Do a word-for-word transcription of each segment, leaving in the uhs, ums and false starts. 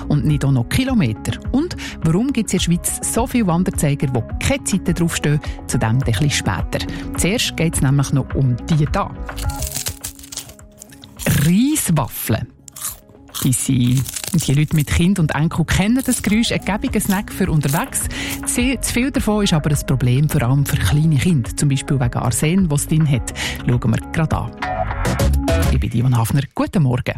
und nicht auch noch Kilometer? Und warum gibt es in der Schweiz so viele Wanderzeiger, wo keine Zeiten draufstehen? Zu dem ein bisschen später. Zuerst geht es nämlich noch um die hier. Reiswaffeln. Die, sind, die Leute mit Kind und Enkel kennen das Geräusch, ein gäbiger Snack für unterwegs. Zu viel davon ist aber ein Problem, vor allem für kleine Kinder, zum Beispiel wegen Arsen, was es drin hat. Schauen wir gerade an. Ich bin Ivan Hafner. Guten Morgen.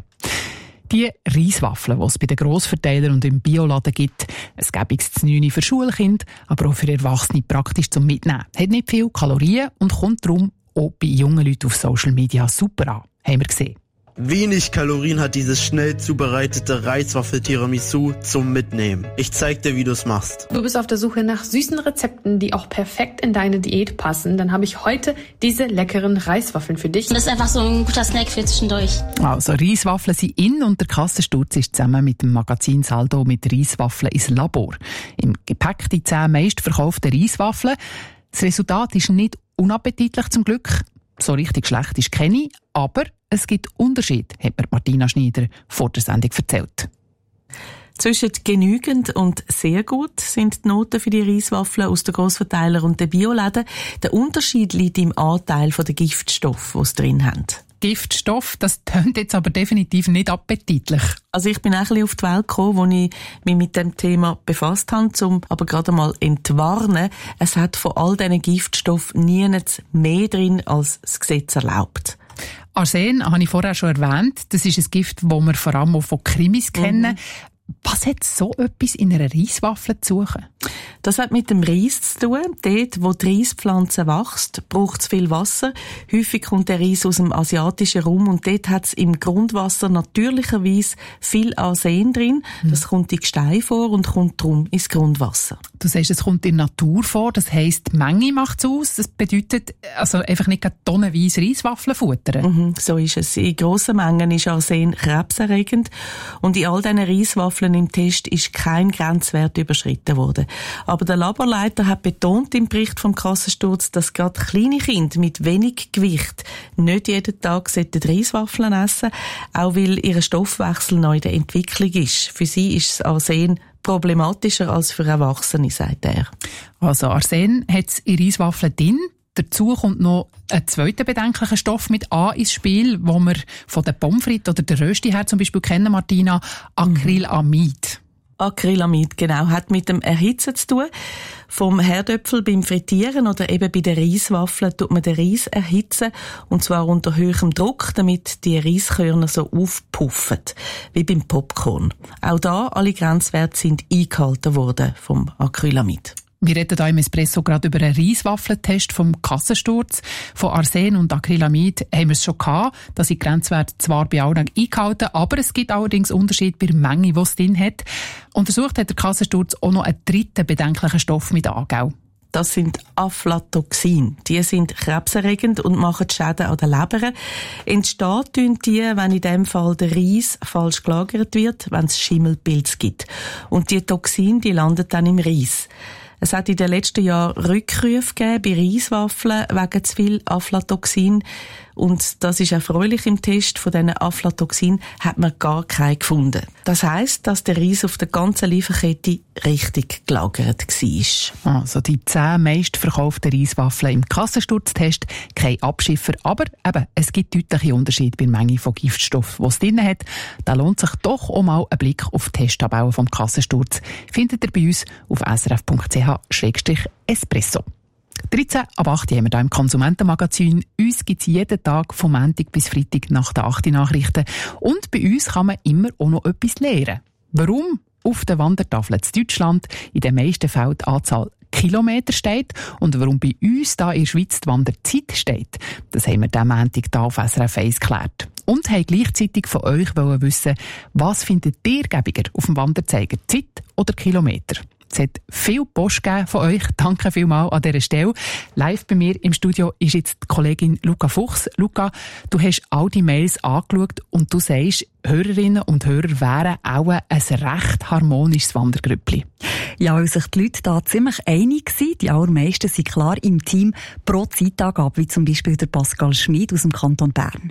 Die Reiswaffeln, die es bei den Grossverteilern und im Bioladen gibt, ein gäbiges Znüni für Schulkinder, aber auch für Erwachsene praktisch zum Mitnehmen. Hat nicht viel Kalorien und kommt darum auch bei jungen Leuten auf Social Media super an. Haben wir gesehen. Wenig Kalorien hat dieses schnell zubereitete Reiswaffel-Tiramisu zum Mitnehmen. Ich zeig dir, wie du es machst. Du bist auf der Suche nach süßen Rezepten, die auch perfekt in deine Diät passen. Dann habe ich heute diese leckeren Reiswaffeln für dich. Das ist einfach so ein guter Snack für zwischendurch. Also Reiswaffeln sind in und der Kassensturz ist zusammen mit dem Magazin Saldo mit Reiswaffeln ins Labor. Im Gepäck die zehn meistverkauften Reiswaffeln. Das Resultat ist nicht unappetitlich zum Glück. So richtig schlecht ist keine, aber es gibt Unterschiede, hat mir Martina Schneider vor der Sendung erzählt. Zwischen genügend und sehr gut sind die Noten für die Reiswaffeln aus den Grossverteilern und den Bioläden. Der Unterschied liegt im Anteil der Giftstoffe, die sie drin haben. Giftstoff, das tönt jetzt aber definitiv nicht appetitlich. Also ich bin auch ein bisschen auf die Welt gekommen, wo ich mich mit dem Thema befasst habe, um aber gerade mal entwarnen. Es hat von all diesen Giftstoffen nirgends mehr drin, als das Gesetz erlaubt. Arsen habe ich vorher schon erwähnt. Das ist ein Gift, das wir vor allem auch von Krimis kennen. Mhm. Was hat so etwas in einer Reiswaffel zu suchen? Das hat mit dem Reis zu tun. Dort, wo die Reispflanze wächst, braucht es viel Wasser. Häufig kommt der Reis aus dem asiatischen Raum und dort hat es im Grundwasser natürlicherweise viel Arsen drin. Das kommt in Gestein vor und kommt darum ins Grundwasser. Du sagst, es kommt in der Natur vor, das heisst, die Menge macht es aus. Das bedeutet also einfach nicht tonnenweise Reiswaffeln futtern. Mhm, so ist es. In grossen Mengen ist Arsen krebserregend und in all diesen Reiswaffeln im Test ist kein Grenzwert überschritten worden. Aber der Laborleiter hat betont im Bericht vom Kassensturz, dass gerade kleine Kinder mit wenig Gewicht nicht jeden Tag Reiswaffeln essen sollten, auch weil ihr Stoffwechsel noch in der Entwicklung ist. Für sie ist das Arsen problematischer als für Erwachsene, sagt er. Also Arsen hat es in Reiswaffeln drin. Dazu kommt noch ein zweiter bedenklicher Stoff mit A ins Spiel, wo wir von den Pommes frites oder der Rösti her zum Beispiel kennen, Martina, Acrylamid. Acrylamid, genau, hat mit dem Erhitzen zu tun. Vom Herdöpfel beim Frittieren oder eben bei den Reiswaffeln tut man den Reis erhitzen, und zwar unter hohem Druck, damit die Reiskörner so aufpuffen, wie beim Popcorn. Auch da, alle Grenzwerte sind eingehalten worden vom Acrylamid. Wir reden hier im Espresso gerade über einen Reiswaffeltest vom Kassensturz. Von Arsen und Acrylamid haben wir es schon gehabt. Da sind die Grenzwerte zwar bei allen eingehalten, aber es gibt allerdings Unterschiede bei der Menge, die es drin hat. Untersucht hat der Kassensturz auch noch einen dritten bedenklichen Stoff mit Angau. Das sind Aflatoxine. Die sind krebserregend und machen Schäden an der Leber. Entsteht tun die, wenn in dem Fall der Reis falsch gelagert wird, wenn es Schimmelpilz gibt. Und die Toxine, die landen dann im Reis. Es hat in den letzten Jahren Rückrufe gegeben bei Reiswaffeln wegen zu viel Aflatoxin. Und das ist erfreulich. Im Test von diesen Aflatoxin hat man gar keinen gefunden. Das heisst, dass der Reis auf der ganzen Lieferkette richtig gelagert war. Also die zehn meistverkauften Reiswaffeln im Kassensturztest, kein Abschiffer. Aber eben, es gibt deutliche Unterschiede bei der Menge von Giftstoffen, die es drin hat. Da lohnt sich doch auch mal ein Blick auf die Testtabellen vom Kassensturz. Findet ihr bei uns auf s r f punkt c h slash espresso. dreizehn ab acht haben wir hier im Konsumentenmagazin. Uns gibt es jeden Tag vom Montag bis Freitag nach den acht Nachrichten. Und bei uns kann man immer auch noch etwas lernen. Warum auf der Wandertafel in Deutschland in den meisten Fällen die Anzahl Kilometer steht und warum bei uns da in der Schweiz die Wanderzeit steht, das haben wir diesen Montag hier auf S R F eins geklärt. Und haben gleichzeitig von euch wissen, was findet ihr gäbiger auf dem Wanderzeiger, Zeit oder Kilometer? Es hat viel Post gegeben von euch. Danke vielmals an dieser Stelle. Live bei mir im Studio ist jetzt die Kollegin Luca Fuchs. Luca, du hast all die Mails angeschaut und du sagst, Hörerinnen und Hörer wären auch ein recht harmonisches Wandergrüppli. Ja, weil sich die Leute da ziemlich einig sind. Die allermeisten sind klar im Team pro Zeitangabe, wie zum Beispiel der Pascal Schmid aus dem Kanton Bern.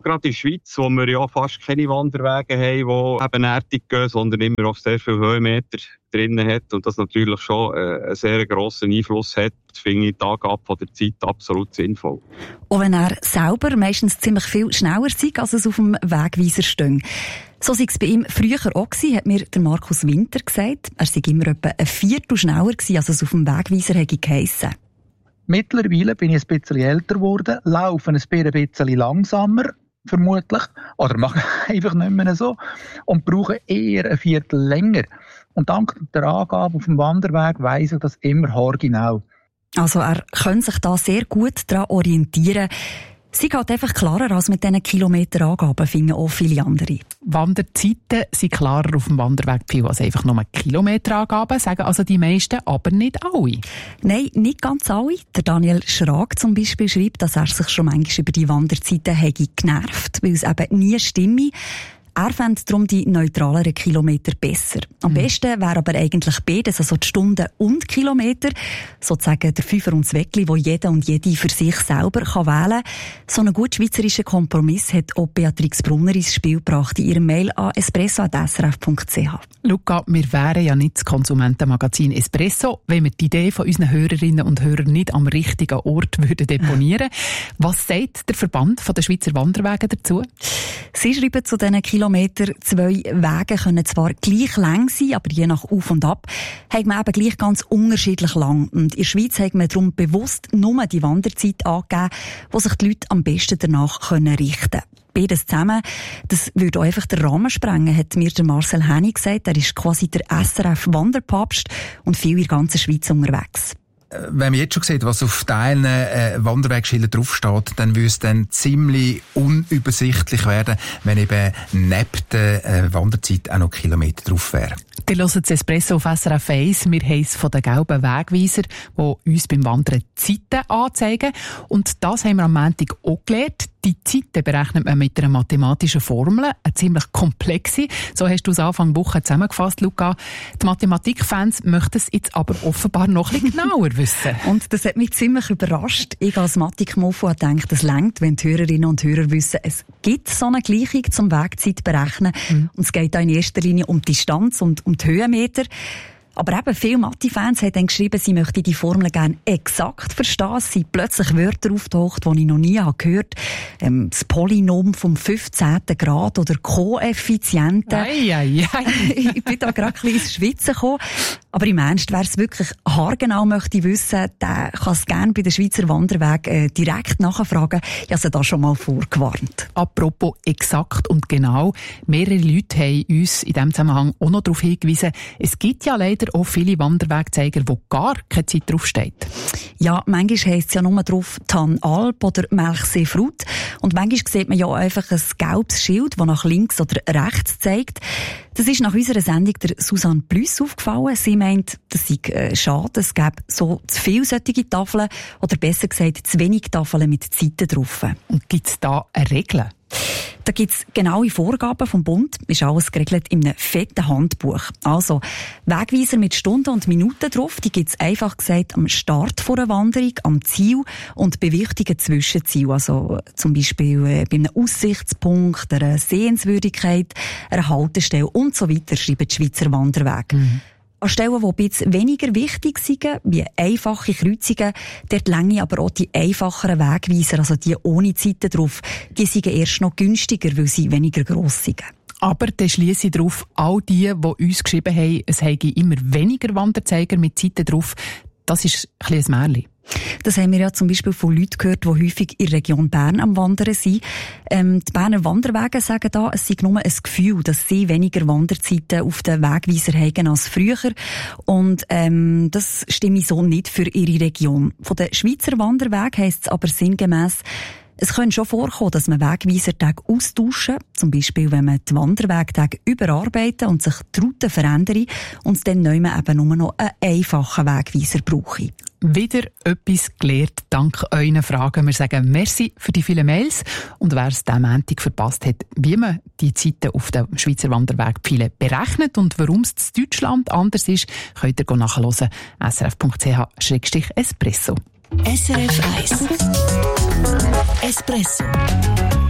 gerade in der Schweiz, wo wir ja fast keine Wanderwege haben, die ebenerdig gehen, sondern immer auch sehr viele Höhenmeter drinnen hat und das natürlich schon äh, einen sehr grossen Einfluss hat, finde ich die Angabe von der Zeit absolut sinnvoll. Auch wenn er selber meistens ziemlich viel schneller sei, als es auf dem Wegweiser steht. So sei es bei ihm früher auch gewesen, hat mir der Markus Winter gesagt. Er sei immer etwa ein Viertel schneller gewesen, als es auf dem Wegweiser hätte geheissen. Mittlerweile bin ich ein bisschen älter geworden, laufe ein bisschen langsamer, vermutlich, oder mache einfach nicht mehr so und brauche eher ein Viertel länger. Und dank der Angabe auf dem Wanderweg weiss ich das immer haargenau. Also er kann sich da sehr gut daran orientieren. Sie geht einfach klarer als mit diesen Kilometerangaben, finden auch viele andere. Wanderzeiten sind klarer auf dem Wanderweg viel als einfach nur Kilometerangaben, sagen also die meisten, aber nicht alle. Nein, nicht ganz alle. Der Daniel Schrag zum Beispiel schreibt, dass er sich schon manchmal über die Wanderzeiten hätte genervt, weil es eben nie stimme. Er fände darum die neutraleren Kilometer besser. Am mhm. besten wäre aber eigentlich beides, also die Stunden und Kilometer, sozusagen der Fünfer und das Weckli, wo jeder und jede für sich selber kann wählen kann. So einen gut schweizerischen Kompromiss hat auch Beatrix Brunner ins Spiel gebracht in ihrem Mail an espresso at s r f punkt c h. Luca, wir wären ja nicht das Konsumentenmagazin Espresso, wenn wir die Idee von unseren Hörerinnen und Hörern nicht am richtigen Ort würden deponieren. Was sagt der Verband der Schweizer Wanderwege dazu? Sie schreiben zu diesen Kilometern, zwei Wege können zwar gleich lang sein, aber je nach Auf und Ab hat man eben gleich ganz unterschiedlich lang. Und in der Schweiz hat man darum bewusst nur die Wanderzeit angegeben, wo sich die Leute am besten danach können richten können. Beides zusammen, das würde auch einfach den Rahmen sprengen, hat mir der Marcel Henny gesagt. Er ist quasi der S R F-Wanderpapst und viel in der ganzen Schweiz unterwegs. Wenn man jetzt schon sieht, was auf Teilen äh, Wanderwegschildern draufsteht, dann würde es dann ziemlich unübersichtlich werden, wenn eben neben der äh, Wanderzeit auch noch Kilometer drauf wären. Ihr hört das Espresso auf S R F eins. Wir haben es von den gelben Wegweiser, die uns beim Wandern Zeiten anzeigen. Und das haben wir am Montag auch gelernt. Die Zeiten berechnet man mit einer mathematischen Formel, eine ziemlich komplexe. So hast du es Anfang der Woche zusammengefasst, Luca. Die Mathematikfans möchten es jetzt aber offenbar noch ein bisschen genauer wissen. Und das hat mich ziemlich überrascht. Ich als Mathik-Mofo habe gedacht, es reicht, wenn die Hörerinnen und Hörer wissen, es gibt so eine Gleichung zum Wegzeit berechnen. Mhm. Und es geht da in erster Linie um die Distanz und um die Höhenmeter. Aber eben, viele Mathe-Fans haben dann geschrieben, sie möchten die Formel gerne exakt verstehen. Es sind plötzlich Wörter auftaucht, die ich noch nie habe gehört habe. Ähm, das Polynom vom fünfzehnten Grad oder Koeffizienten. Ei, ei, ei. Ich bin da gerade ein bisschen ins Schwitzen gekommen. Aber im Ernst, wer es wirklich haargenau möchte wissen, der kann es gerne bei den Schweizer Wanderwegen äh, direkt nachfragen. Ich habe sie da schon mal vorgewarnt. Apropos exakt und genau. Mehrere Leute haben uns in diesem Zusammenhang auch noch darauf hingewiesen, es gibt ja leider auch viele Wanderwegzeiger, wo gar keine Zeit draufsteht. Ja, manchmal heisst es ja nur drauf Tan Alp oder Melchseefrut. Und manchmal sieht man ja einfach ein gelbes Schild, das nach links oder rechts zeigt. Das ist nach unserer Sendung der Susanne Plüss aufgefallen. Sie meint, das sei äh, schade, es gäbe so zu viele solche Tafeln oder besser gesagt zu wenig Tafeln mit Zeiten drauf. Und gibt es da eine Regel? Da gibt es genaue Vorgaben vom Bund, ist alles geregelt in einem fetten Handbuch. Also, Wegweiser mit Stunden und Minuten drauf, die gibt es einfach gesagt am Start vor einer Wanderung, am Ziel und bei wichtigen Zwischenzielen. Also, zum Beispiel äh, bei einem Aussichtspunkt, einer Sehenswürdigkeit, einer Haltestelle und so weiter, schreiben die Schweizer Wanderwege. Mhm. An Stellen, die ein bisschen weniger wichtig sind, wie einfache Kreuzungen, dort länge aber auch die einfacheren Wegweiser, also die ohne Zeiten drauf, die sind erst noch günstiger, weil sie weniger gross sind. Aber dann schliesse ich darauf, all die, die uns geschrieben haben, es hätte immer weniger Wanderzeiger mit Zeiten drauf, das ist ein bisschen ein Märchen. Das haben wir ja zum Beispiel von Leuten gehört, die häufig in der Region Bern am Wandern sind. Ähm, die Berner Wanderwege sagen da, es sei nur ein Gefühl, dass sie weniger Wanderzeiten auf den Wegweiser haben als früher. Und ähm, das stimme so nicht für ihre Region. Von den Schweizer Wanderwegen heisst es aber sinngemäss, es könnte schon vorkommen, dass man Wegweisertage austauschen, zum Beispiel wenn man die Wanderwegtage überarbeiten und sich die Route verändern und es dann nicht mehr eben nur noch einen einfachen Wegweiser brauche. Wieder etwas gelernt, dank euren Fragen. Wir sagen merci für die vielen Mails. Und wer es diesen Montag verpasst hat, wie man die Zeiten auf dem Schweizer Wanderwegpfeilen berechnet und warum es in Deutschland anders ist, könnt ihr nachhören. s r f punkt c h slash espresso. S R F eins Espresso.